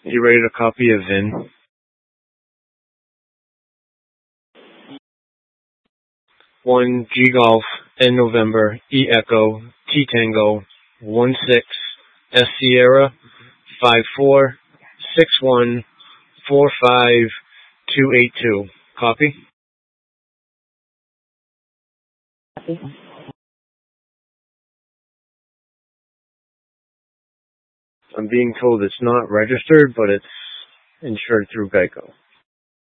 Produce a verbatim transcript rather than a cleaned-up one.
You ready to copy a V I N? one G Golf, N November, E Echo, T Tango, one six, S Sierra, five four, six one, four five, two eight two. Copy? Copy. I'm being told it's not registered, but it's insured through Geico.